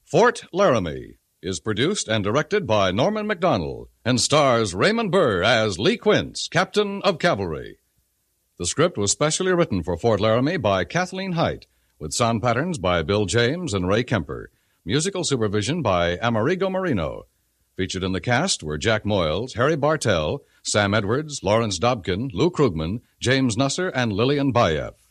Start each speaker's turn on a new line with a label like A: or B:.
A: Fort Laramie is produced and directed by Norman MacDonald and stars Raymond Burr as Lee Quince, Captain of Cavalry. The script was specially written for Fort Laramie by Kathleen Height, with sound patterns by Bill James and Ray Kemper. Musical supervision by Amerigo Marino. Featured in the cast were Jack Moyles, Harry Bartell, Sam Edwards, Lawrence Dobkin, Lou Krugman, James Nusser, and Lillian Bayef.